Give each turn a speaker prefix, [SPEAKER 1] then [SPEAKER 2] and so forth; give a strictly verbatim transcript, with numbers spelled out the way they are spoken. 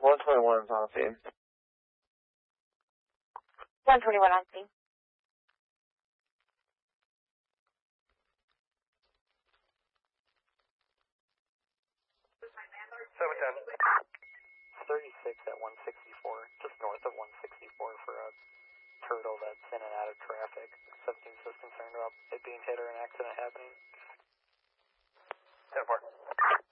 [SPEAKER 1] one twenty-one is on scene.
[SPEAKER 2] one twenty-one on scene.
[SPEAKER 3] seven ten. thirty-six at one sixty-four, just north of one sixty-four for a turtle that's in and out of traffic. seventeen is concerned about it being hit or an accident happening. ten four.